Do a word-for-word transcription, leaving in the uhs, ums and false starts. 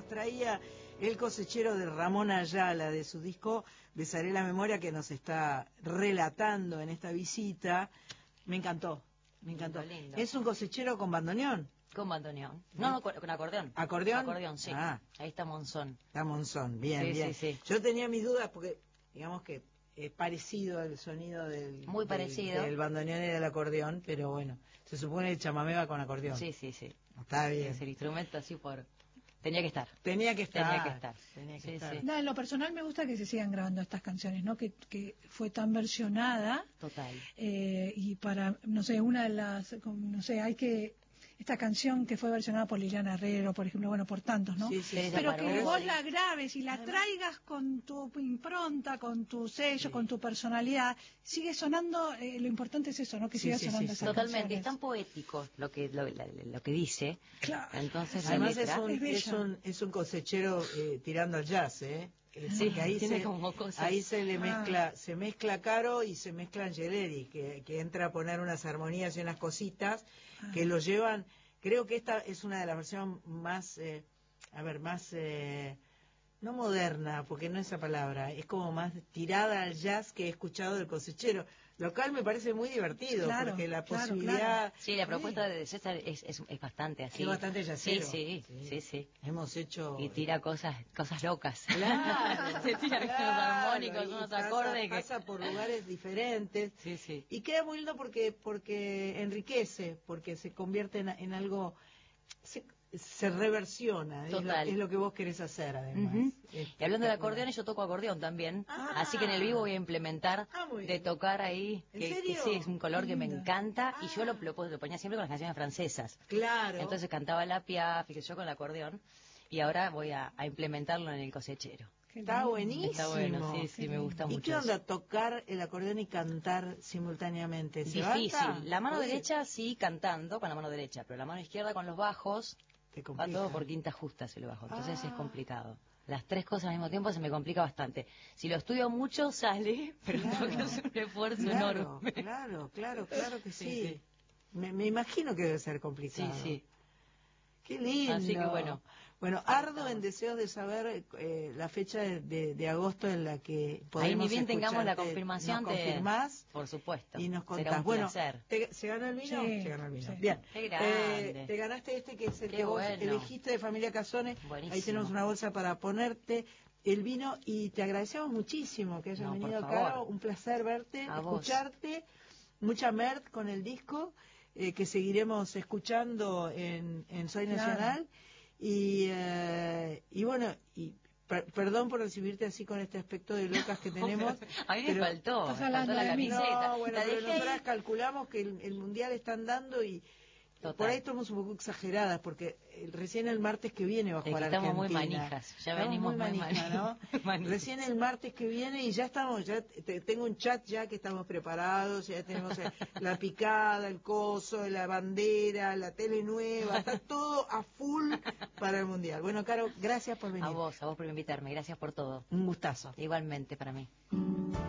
nos traía el cosechero de Ramón Ayala, de su disco Besaré la Memoria, que nos está relatando en esta visita. Me encantó, me encantó. Lindo, lindo. Es un cosechero con bandoneón. Con bandoneón. No, no, con acordeón. ¿Acordeón? Acordeón, sí. Ah. Ahí está Monzón. Está Monzón, bien, sí, bien. Sí, sí. Yo tenía mis dudas porque, digamos que es parecido al sonido del, Muy del, parecido. del bandoneón y del acordeón, pero bueno, se supone que el chamamé va con acordeón. Sí, sí, sí. Está bien. Es el instrumento así por... Tenía que estar. Tenía que estar. Tenía que estar. Tenía que sí, estar. Sí. No, en lo personal me gusta que se sigan grabando estas canciones, ¿no? Que, que fue tan versionada. Total. Eh, y para, no sé, una de las, no sé, hay que... Esta canción que fue versionada por Liliana Herrero, por ejemplo, bueno, por tantos, ¿no? Sí, sí, pero sí, que sí. vos la grabes y la traigas con tu impronta, con tu sello, sí. con tu personalidad, sigue sonando, eh, lo importante es eso, ¿no? Que sí, siga sí, sonando sí, esas Totalmente, canciones. es tan poético lo que lo, la, lo que dice. Claro. Entonces, además la letra, es, un, es, es, un, es un cosechero eh, tirando al jazz, ¿eh? Sí, ahí tiene se, como cosas. ahí se le mezcla, ah. se mezcla Caro y se mezcla Angeleri, que, que entra a poner unas armonías y unas cositas ah. que lo llevan. Creo que esta es una de las versiones más, eh, a ver, más, eh, no moderna, porque no es esa palabra, es como más tirada al jazz que he escuchado del cosechero, lo cual me parece muy divertido, claro, porque la claro, posibilidad... Claro. Sí, la propuesta de César es, es, es bastante así. Es bastante jazzero. Sí, sí, sí, sí, sí. Hemos hecho... Y tira cosas cosas locas. Claro, se tira claro, unos armónicos, unos pasa, acordes que... pasa por lugares diferentes. Sí, sí. Y queda muy lindo porque, porque enriquece, porque se convierte en, en algo... Se, se reversiona, es lo, es lo que vos querés hacer además. Uh-huh. Y hablando de acordeón, yo toco acordeón también, ah, así que en el vivo voy a implementar ah, de tocar ahí, que, que sí, es un color que me encanta, ah. y yo lo, lo, lo ponía siempre con las canciones francesas. Claro. Entonces cantaba la Piaf, y que yo con el acordeón, y ahora voy a, a implementarlo en el cosechero. Está buenísimo. Está bueno, sí, sí, me gusta mucho. ¿Y qué onda tocar el acordeón y cantar simultáneamente? ¿Se Difícil. basta? La mano Oye. derecha sí cantando con la mano derecha, pero la mano izquierda con los bajos va todo por quintas justas el bajo, entonces ah. es complicado. Las tres cosas al mismo tiempo se me complica bastante. Si lo estudio mucho sale, pero claro. tengo que hacer un esfuerzo claro, enorme. Claro, claro, claro que sí. sí, sí. Me, me imagino que debe ser complicado. Sí, sí. Qué lindo. Así que bueno. Bueno, ardo en deseos de saber eh, la fecha de, de, de agosto en la que podemos ahí ni bien tengamos la confirmación, nos confirmás, te... por supuesto. Y nos contás. Será un bueno, te, ¿se ganó el vino? Sí, se ganó el vino. Sí. Bien. Qué grande. Eh, te ganaste este que es el Qué que vos bueno. elegiste de Familia Casone. Buenísimo. Ahí tenemos una bolsa para ponerte el vino y te agradecemos muchísimo que hayas no, venido acá. Un placer verte, A escucharte. Vos. Mucha merc con el disco eh, que seguiremos escuchando en, en Soy claro. Nacional. Y, eh, y bueno, y per, perdón por recibirte así con este aspecto de locas que tenemos. A mí me pero, faltó, me faltó la camiseta. No, bueno, la pero dejé nosotras ahí. calculamos que el, el mundial están dando y Total. por ahí estamos un poco exageradas, porque recién el martes que viene va a jugar Argentina. Estamos Argentina. muy manijas, ya estamos venimos muy manijas, muy ¿no? manijas. Recién el martes que viene y ya estamos, ya te, tengo un chat ya que estamos preparados, ya tenemos la picada, el coso, la bandera, la tele nueva, está todo a full para el mundial. Bueno, Caro, gracias por venir. A vos, a vos por invitarme, gracias por todo. Un gustazo. Igualmente para mí.